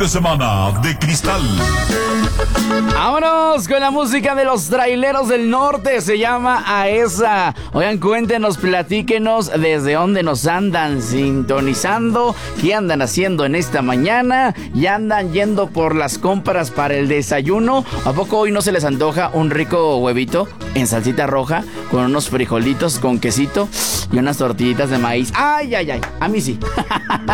de semana de cristal. Vámonos con la música de los traileros del norte. Se llama A Esa. Oigan, cuéntenos, platíquenos desde dónde nos andan sintonizando, qué andan haciendo en esta mañana. ¿Ya andan yendo por las compras para el desayuno? ¿A poco hoy no se les antoja un rico huevito en salsita roja con unos frijolitos con quesito y unas tortillitas de maíz? Ay, ay, ay, a mí sí.